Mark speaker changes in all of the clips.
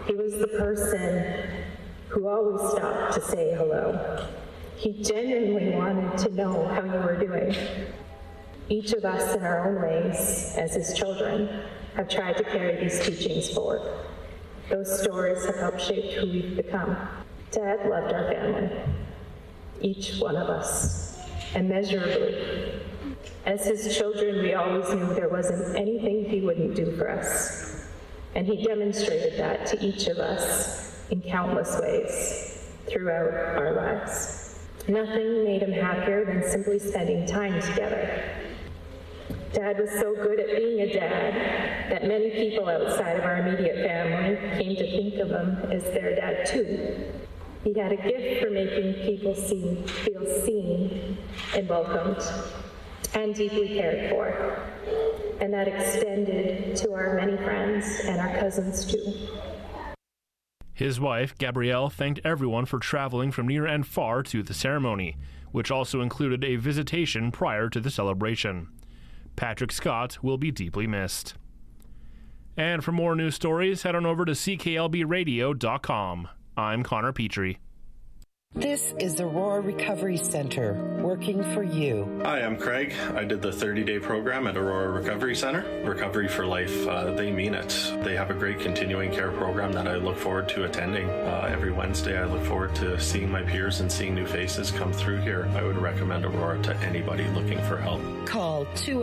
Speaker 1: He was the person who always stopped to say hello. He genuinely wanted to know how you were doing. Each of us in our own ways, as his children, have tried to carry these teachings forward. Those stories have helped shape who we've become. Dad loved our family, each one of us, immeasurably. As his children, we always knew there wasn't anything he wouldn't do for us. And he demonstrated that to each of us in countless ways throughout our lives. Nothing made him happier than simply spending time together. Dad was so good at being a dad that many people outside of our immediate family came to think of him as their dad too. He had a gift for making people feel seen and welcomed and deeply cared for. And that extended to our many friends and our cousins too.
Speaker 2: His wife, Gabrielle, thanked everyone for traveling from near and far to the ceremony, which also included a visitation prior to the celebration. Patrick Scott will be deeply missed. And for more news stories, head on over to cklbradio.com. I'm Connor Petrie.
Speaker 3: This is Aurora Recovery Center, working for you.
Speaker 4: Hi, I'm Craig. I did the 30-day program at Aurora Recovery Center. Recovery for Life, they mean it. They have a great continuing care program that I look forward to attending. Every Wednesday, I look forward to seeing my peers and seeing new faces come through here. I would recommend Aurora to anybody looking for help.
Speaker 3: Call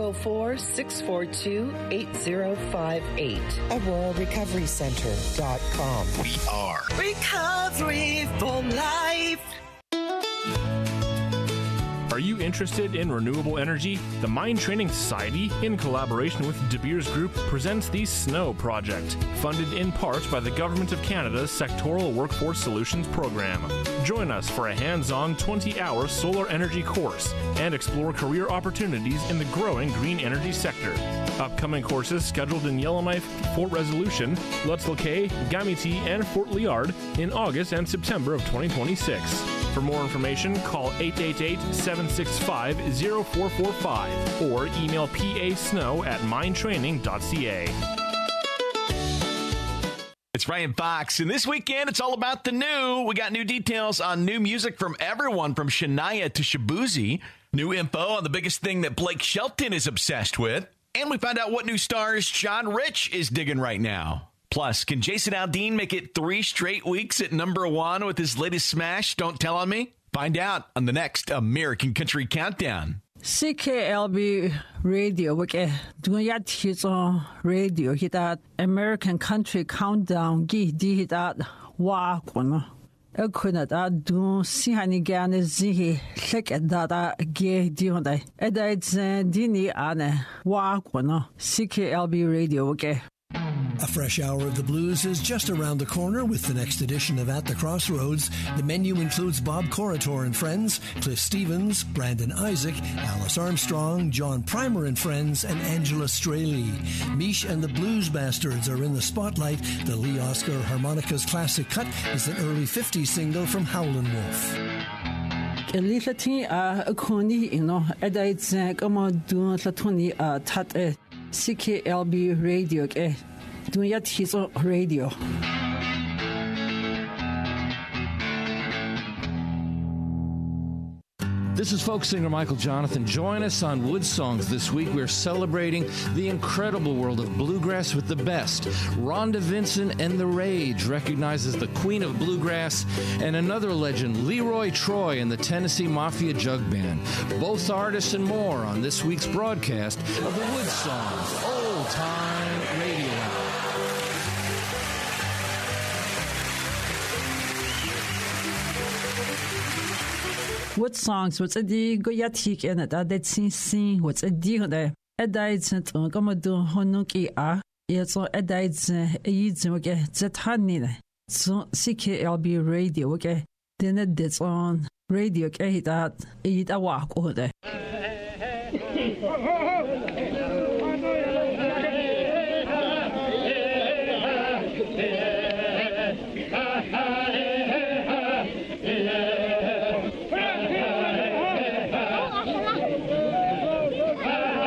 Speaker 3: 204-642-8058. AuroraRecoveryCenter.com.
Speaker 5: We are
Speaker 3: Recovery for Life.
Speaker 2: Are you interested in renewable energy? The Mind Training Society, in collaboration with De Beers Group, presents the SNOW Project, funded in part by the Government of Canada's Sectoral Workforce Solutions Program. Join us for a hands-on 20-hour solar energy course and explore career opportunities in the growing green energy sector. Upcoming courses scheduled in Yellowknife, Fort Resolution, Lutz-le-Quay, Gamiti, and Fort Liard in August and September of 2026. For more information, call 888-765-0445 or email pasnow@mindtraining.ca.
Speaker 5: It's Ryan Fox, and this weekend it's all about the new. We got new details on new music from everyone from Shania to Shabuzi, new info on the biggest thing that Blake Shelton is obsessed with, and we found out what new stars John Rich is digging right now. Plus, can Jason Aldean make it 3 straight weeks at #1 with his latest smash, Don't Tell On Me? Find out on the next American Country Countdown.
Speaker 6: CKLB Radio, which is on radio, that American Country Countdown, did that walk. I couldn't do Sihani Gan Zihi, click at that gay dionda. And it's Dini Anne, walk, CKLB Radio, okay.
Speaker 7: A fresh hour of the blues is just around the corner with the next edition of At the Crossroads. The menu includes Bob Corritor and Friends, Cliff Stevens, Brandon Isaac, Alice Armstrong, John Primer and Friends, and Angela Straley. Mish and the Blues Bastards are in the spotlight. The Lee Oscar Harmonicas Classic Cut is an early 50s single from Howlin' Wolf.
Speaker 6: CKLB Radio, doing it his radio.
Speaker 8: This is folk singer Michael Jonathan. Join us on Wood Songs this week. We're celebrating the incredible world of bluegrass with the best. Rhonda Vincent and The Rage, recognized as the Queen of Bluegrass, and another legend, Leroy Troy and the Tennessee Mafia Jug Band. Both artists and more on this week's broadcast of the Wood Songs Old Time Radio Hour.
Speaker 6: What songs? What's a dig? Go yatik in it. That sing. What's a dig there? A diet sent on Commodore Honuki ah. It's all a diet eats okay. That honey. So CKLB Radio okay. Then it's on radio okay that eat a walk over there.